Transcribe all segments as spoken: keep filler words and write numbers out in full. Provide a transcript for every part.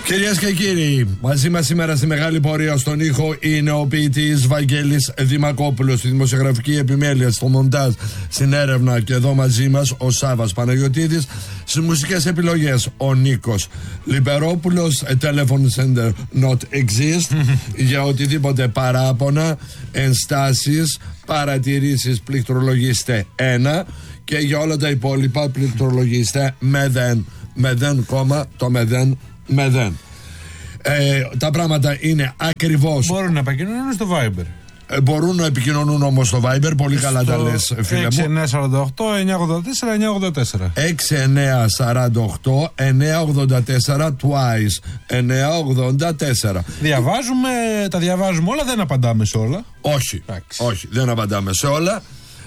Κυρίες και κύριοι, μαζί μας σήμερα στη μεγάλη πορεία στον ήχο είναι ο ποιητής Βαγγέλης Δημακόπουλος, στη δημοσιογραφική επιμέλεια, στο μοντάζ, στην έρευνα και εδώ μαζί μας ο Σάββας Παναγιωτίδης, στις μουσικές επιλογές ο Νίκος Λιμπερόπουλος. Telephone center not exist. Για οτιδήποτε παράπονα, ενστάσεις, παρατηρήσεις πληκτρολογήστε ένα και για όλα τα υπόλοιπα πληκτρολογήστε μηδέν. Μηδέν κόμμα το μηδέν μηδέν. Ε, τα πράγματα είναι ακριβώς. Μπορούν να επικοινωνούν στο Viber. Ε, μπορούν να επικοινωνούν όμως στο Viber. Πολύ στο καλά τα λες, φίλε μου. έξι εννιά τέσσερα οκτώ εννιά ογδόντα τέσσερα εννιά ογδόντα τέσσερα. έξι εννιά τέσσερα οκτώ εννιά ογδόντα τέσσερα twice εννιά ογδόντα τέσσερα. Διαβάζουμε, τα διαβάζουμε όλα, δεν απαντάμε σε όλα. Όχι, όχι, δεν απαντάμε σε όλα.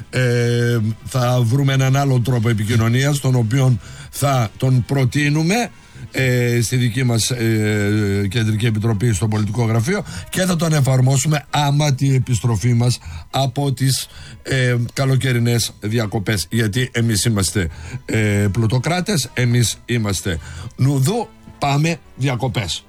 Ε, θα βρούμε έναν άλλο τρόπο επικοινωνίας, τον οποίο θα τον προτείνουμε ε, στη δική μας ε, κεντρική επιτροπή στο πολιτικό γραφείο και θα τον εφαρμόσουμε άμα τη επιστροφή μας από τις ε, καλοκαιρινές διακοπές, γιατί εμείς είμαστε ε, πλουτοκράτες, εμείς είμαστε νουδού, πάμε διακοπές.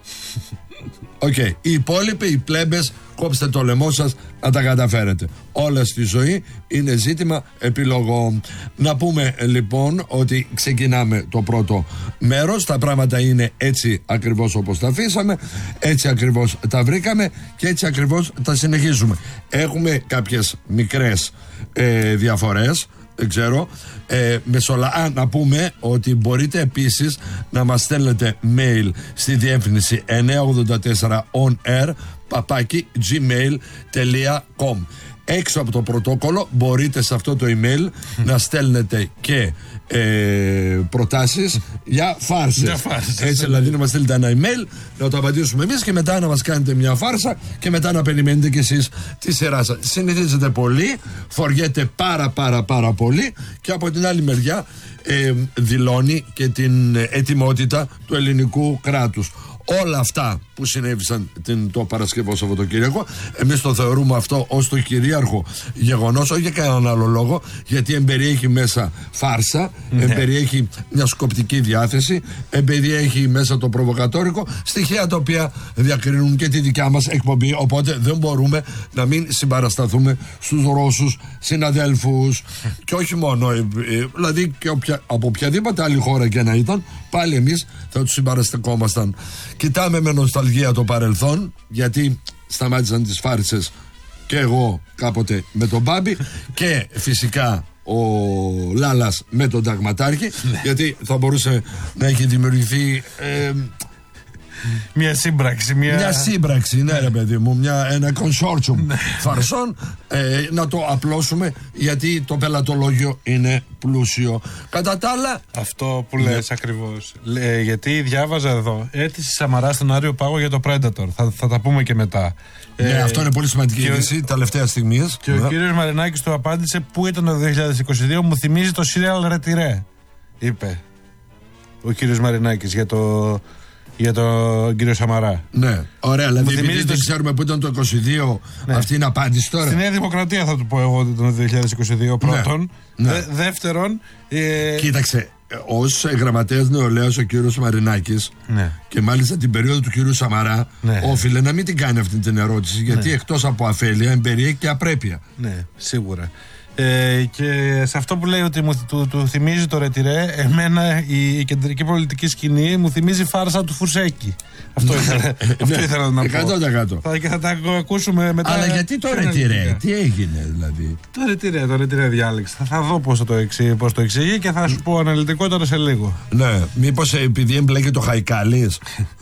Οκ, okay. Οι υπόλοιποι, οι πλέμπες, κόψτε το λαιμό σας να τα καταφέρετε. Όλα στη ζωή είναι ζήτημα επιλογών. Να πούμε λοιπόν ότι ξεκινάμε το πρώτο μέρος. Τα πράγματα είναι έτσι ακριβώς όπως τα αφήσαμε, έτσι ακριβώς τα βρήκαμε και έτσι ακριβώς τα συνεχίζουμε. Έχουμε κάποιες μικρές ε, διαφορές. Δεν ξέρω. Ε, μεσολα... Α, να πούμε ότι μπορείτε επίσης να μας στέλνετε mail στη διεύθυνση εννιά ογδόντα τέσσερα on-air παπάκι gmail τελεία com. Έξω από το πρωτόκολλο μπορείτε σε αυτό το email να στέλνετε και ε, προτάσεις για φάρσες. Για φάρσες. Έτσι δηλαδή να μας στείλετε ένα email, να το απαντήσουμε εμείς και μετά να μας κάνετε μια φάρσα και μετά να περιμένετε κι εσείς τη σειρά σας. Συνηθίζετε πολύ, φοριέται πάρα πάρα πάρα πολύ και από την άλλη μεριά ε, δηλώνει και την ετοιμότητα του ελληνικού κράτους. Όλα αυτά που συνέβησαν την, το Παρασκευό Σαββατοκύριακο, εμείς το θεωρούμε αυτό ως το κυρίαρχο γεγονός, όχι για κανέναν άλλο λόγο, γιατί εμπεριέχει μέσα φάρσα, ναι. εμπεριέχει μια σκοπτική διάθεση, εμπεριέχει μέσα το προβοκατόρικο, στοιχεία τα οποία διακρίνουν και τη δικιά μας εκπομπή, οπότε δεν μπορούμε να μην συμπαρασταθούμε στους Ρώσους συναδέλφους και όχι μόνο, ε, ε, δηλαδή και οποια, από οποιαδήποτε άλλη χώρα και να ήταν, πάλι εμείς θα τους συμπαραστεκόμασταν. Κοιτάμε με νοσταλγία το παρελθόν, γιατί σταμάτησαν τις φάρσες και εγώ κάποτε με τον Μπάμπη και φυσικά ο Λάλας με τον Ταγματάρχη, γιατί θα μπορούσε να έχει δημιουργηθεί ε, μια σύμπραξη. Μια, μια σύμπραξη, ναι, ρε παιδί μου, μια, ένα consortium φαρσών, ε, να το απλώσουμε, γιατί το πελατολόγιο είναι πλούσιο. Κατά τα άλλα. Αυτό που λες, ναι. ακριβώς. Λέ, γιατί διάβαζα εδώ, αίτηση Σαμαρά στον Άριο Πάγο για το Predator. Θα, θα τα πούμε και μετά. Ναι, ε, αυτό είναι πολύ σημαντική είδηση τελευταία στιγμή. Και ναι. ο κύριος Μαρινάκης του απάντησε, πού ήταν το δύο χιλιάδες είκοσι δύο, μου θυμίζει το serial Retire, είπε ο κύριος Μαρινάκης για το. Για τον κύριο Σαμαρά. Ναι, ωραία. Δηλαδή, επειδή δεν το... ξέρουμε που ήταν το είκοσι δύο, ναι. αυτή είναι απάντηση τώρα. Στη Νέα Δημοκρατία θα του πω εγώ ότι ήταν το δύο χιλιάδες είκοσι δύο πρώτον. Ναι. Ναι. Δε, δεύτερον. Ε... Κοίταξε, ως γραμματέας νεολαίας ο κύριος Μαρινάκης, ναι. και μάλιστα την περίοδο του κύριου Σαμαρά, ναι. όφιλε να μην την κάνει αυτή την ερώτηση, γιατί ναι. εκτός από αφέλεια εμπεριέχει και απρέπεια. Ναι, σίγουρα. Ε, και σε αυτό που λέει ότι μου, του, του θυμίζει το Ρετιρέ, εμένα η, η κεντρική πολιτική σκηνή μου θυμίζει φάρσα του Φουσέκη. Αυτό ήθελα, αυτό ήθελα να πω. εκατό τοις εκατό. Θα, και θα τα ακούσουμε μετά. Αλλά γιατί το Ρετιρέ, τι έγινε δηλαδή? Το Ρετιρέ, το Ρετιρέ διάλεξε. Θα, θα δω πώς το, πώς το εξηγεί και θα σου πω αναλυτικότερα σε λίγο. Ναι, μήπως επειδή εμπλέκει το Χαϊκάλης.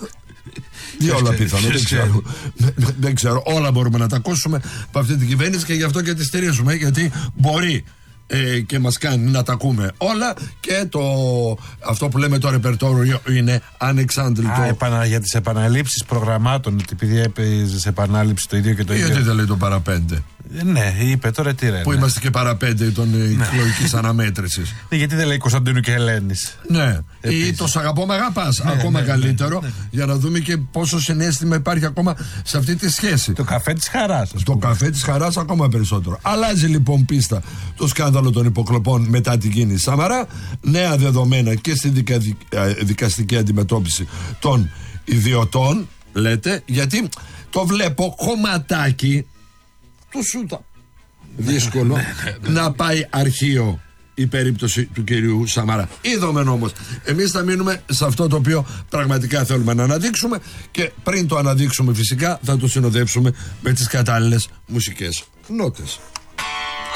Τι όλα πιθανό, δεν ξέρω. Δεν ξέρω. Όλα μπορούμε να τα ακούσουμε από αυτή την κυβέρνηση και γι' αυτό και τη στηρίζουμε, γιατί μπορεί ε, και μας κάνει να τα ακούμε όλα και το, αυτό που λέμε το ρεπερτόριο είναι ανεξάντλητο. Α, επανα, για τις επαναλήψεις προγραμμάτων, επειδή έπαιζε σε επανάληψη το ίδιο και το ίδιο. Γιατί δεν λέει το παραπέντε? Ναι, είπε τώρα τι ρε. Που ναι. είμαστε και παραπέντε των εκλογικής αναμέτρησης. Ναι, γιατί δεν λέει Κωνσταντίνου και Ελένης? Ναι, επίσης. Ή το σ' αγαπώ με αγαπάς, ναι, ακόμα ναι, καλύτερο, ναι, ναι. για να δούμε και πόσο συναίσθημα υπάρχει ακόμα σε αυτή τη σχέση. Το καφέ της χαράς. Το καφέ της χαράς ακόμα περισσότερο. Αλλάζει λοιπόν πίστα το σκάνδαλο των υποκλοπών μετά την κίνηση Σαμαρά. Νέα δεδομένα και στη δικα, δικαστική αντιμετώπιση των ιδιωτών, λέτε, γιατί το βλέπω κομματάκι του Σούτα. Δύσκολο ναι, ναι, ναι. να πάει αρχείο η περίπτωση του κυρίου Σαμαρά. Είδαμε όμως. Εμείς θα μείνουμε σε αυτό το οποίο πραγματικά θέλουμε να αναδείξουμε, και πριν το αναδείξουμε φυσικά θα το συνοδεύσουμε με τις κατάλληλες μουσικές νότες.